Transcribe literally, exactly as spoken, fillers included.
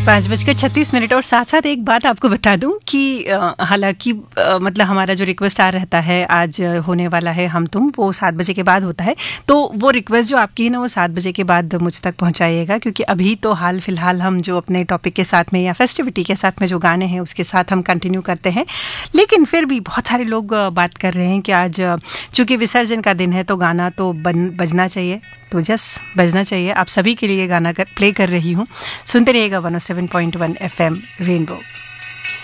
पाँच बजकर छत्तीस मिनट और साथ साथ एक बात आपको बता दूं कि हालांकि मतलब हमारा जो रिक्वेस्ट आ रहता है आज होने वाला है हम तुम वो सात बजे के बाद होता है, तो वो रिक्वेस्ट जो आपकी है ना वो सात बजे के बाद मुझ तक पहुंचाइएगा, क्योंकि अभी तो हाल फिलहाल हम जो अपने टॉपिक के साथ में या फेस्टिविटी के साथ में जो गाने हैं उसके साथ हम कंटिन्यू करते हैं। लेकिन फिर भी बहुत सारे लोग बात कर रहे हैं कि आज चूँकि विसर्जन का दिन है तो गाना तो बन बजना चाहिए, तो जस्ट बजना चाहिए। आप सभी के लिए गाना कर, प्ले कर रही हूँ, सुनते रहिएगा one O seven point one F M rainbow.